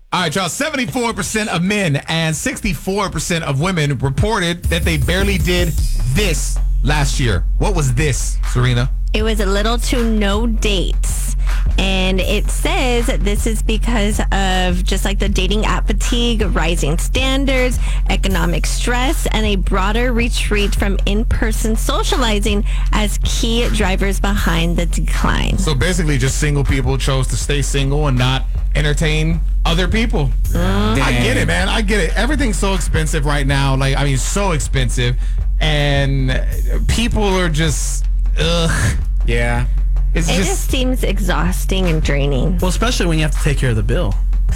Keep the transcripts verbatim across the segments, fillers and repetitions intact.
All right, y'all. seventy-four percent of men and sixty-four percent of women reported that they barely did this last year. What was this, Serena? It was a little to no dates. And it says this is because of just like the dating app fatigue, rising standards, economic stress, and a broader retreat from in-person socializing as key drivers behind the decline. So basically just single people chose to stay single and not entertain other people. Mm. I get it, man. I get it. Everything's so expensive right now. Like, I mean, so expensive. And people are just, ugh. Yeah. It's it just, just seems exhausting and draining. Well, especially when you have to take care of the bill.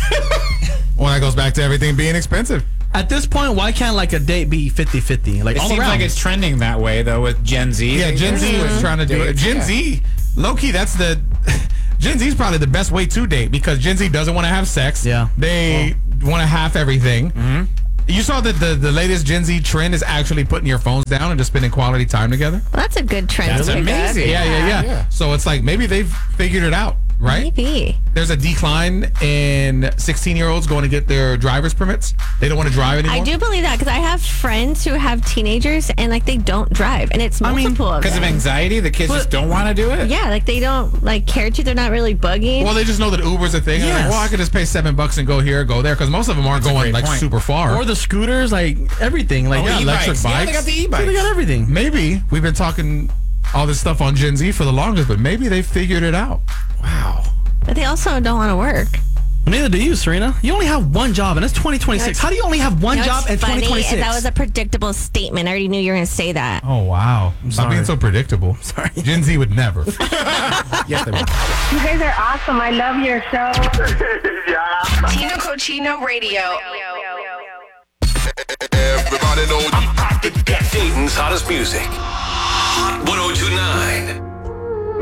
Well, that goes back to everything being expensive. At this point, why can't like a date be fifty-fifty? Like, it all seems around. like it's trending that way, though, with Gen Z. Yeah, Gen Z is trying to do it. Gen yeah. Z, low-key, that's the... Gen Z is probably the best way to date because Gen Z doesn't want to have sex. Yeah. They oh. want to half everything. Mm-hmm. You saw that the, the latest Gen Z trend is actually putting your phones down and just spending quality time together? Well, that's a good trend. That's amazing. Yeah, yeah, yeah, yeah. So it's like maybe they've figured it out, right? Maybe. There's a decline in sixteen-year-olds going to get their driver's permits. They don't want to drive anymore. I do believe that because I have friends who have teenagers and like they don't drive, and it's multiple I mean, because of anxiety, the kids but, just don't want to do it. Yeah, like they don't like care to. They're not really bugging. Well, they just know that Uber's a thing. Yes. Like, well, I could just pay seven bucks and go here, go there, because most of them aren't That's going like point. super far. Or the scooters, like everything, like oh, yeah, electric bikes. Yeah, they got the e-bikes. So they got everything. Maybe we've been talking all this stuff on Gen Z for the longest, but maybe they figured it out. Wow. But they also don't want to work. Neither do you, Serena. You only have one job, and it's twenty twenty-six. How do you only have one you know, job in funny? twenty twenty-six? That was a predictable statement. I already knew you were going to say that. Oh, wow. I'm Stop being so predictable. Sorry. Gen Z would never. Yes, they would. You guys are awesome. I love your show. Yeah. Tino Cochino Radio. Everybody knows Dayton's hottest music.